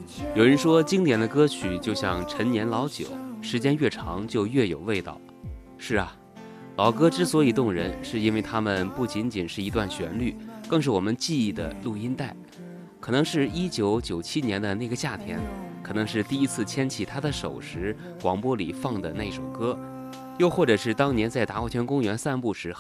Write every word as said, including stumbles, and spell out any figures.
有人说，经典的歌曲就像陈年老酒，时间越长就越有味道。是啊，老歌之所以动人，是因为它们不仅仅是一段旋律，更是我们记忆的录音带。可能是一九九七年的那个夏天，可能是第一次牵起他的手时，广播里放的那首歌，又或者是当年在达活泉公园散步时